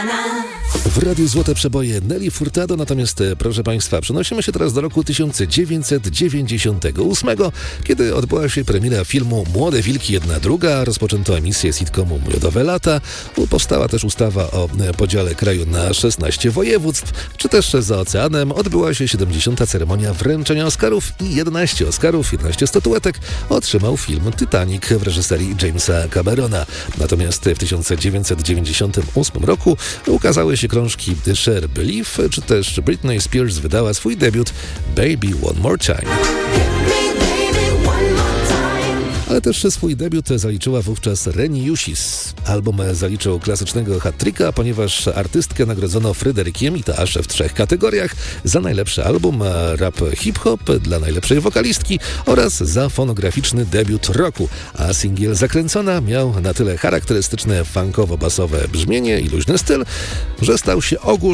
W Radiu Złote Przeboje Nelly Furtado, natomiast proszę Państwa, przenosimy się teraz do roku 1998, kiedy odbyła się premiera filmu Młode Wilki jedna druga, rozpoczęto emisję sitcomu Miodowe lata, powstała też ustawa o podziale kraju na 16 województw, czy też za oceanem odbyła się 70. ceremonia wręczenia Oscarów i 11 Oscarów, 11 statuetek otrzymał film Titanic w reżyserii Jamesa Camerona. Natomiast w 1998 roku ukazały się krążki Cher Believe, czy też Britney Spears wydała swój debiut Baby One More Time. Ale też swój debiut zaliczyła wówczas Reni Jusis. Album zaliczył klasycznego hat-tricka, ponieważ artystkę nagrodzono Fryderykiem i to aż w 3 kategoriach: za najlepszy album rap hip-hop, dla najlepszej wokalistki oraz za fonograficzny debiut roku. A singiel Zakręcona miał na tyle charakterystyczne funkowo-basowe brzmienie i luźny styl, że stał się ogólnie